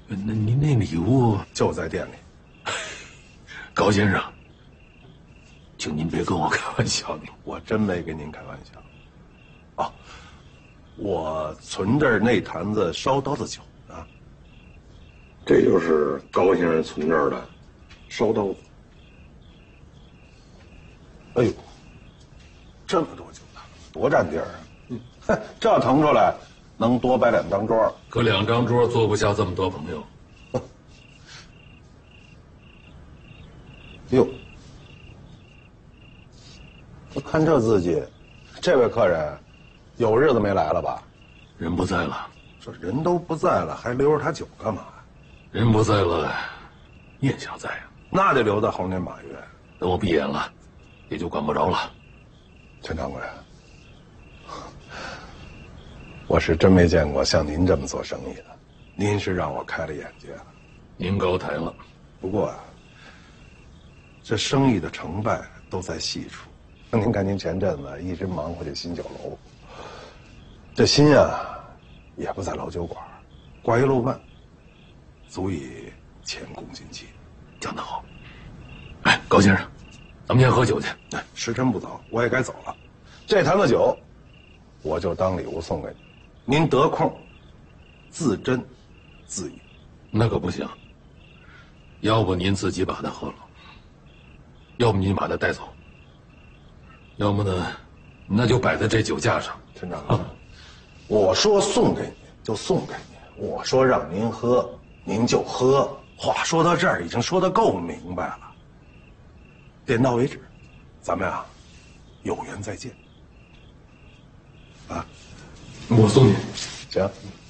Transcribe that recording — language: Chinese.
那您那礼物就在店里。 高先生，请您别跟我开玩笑， 我真没跟您开玩笑。啊，我存这儿那坛子烧刀子酒呢。 这就是高先生存这儿的烧刀子。 哎呦，这么多酒坛，多占地儿啊！哼，这腾出来能多摆2张桌， 可2张桌坐不下这么多朋友。 哟，我看这字迹，这位客人有日子没来了吧？ 人不在了。 这人都不在了，还留着他酒干嘛呀？ 人不在了，念想在啊。 那得留到猴年马月。 等我闭眼了，也就管不着了。 陈掌柜，我是真没见过像您这么做生意的，您是让我开了眼界了。 您高抬了。 不过啊，这生意的成败都在细处。您看您前阵子一直忙活这新酒楼，这心啊也不在老酒馆，挂一漏饭，足以前功尽弃。 讲得好。哎，高先生，咱们先喝酒去。 哎，时辰不早，我也该走了。这坛子酒，我就当礼物送给您，您得空自斟自饮。 那可不行，要不您自己把它喝了，要不您把它带走，要么呢，那就摆在这酒架上。 陈长官，我说送给您就送给您，我说让您喝您就喝。话说到这儿，已经说得够明白了。点到为止，咱们啊，有缘再见。啊， 我送你。 行。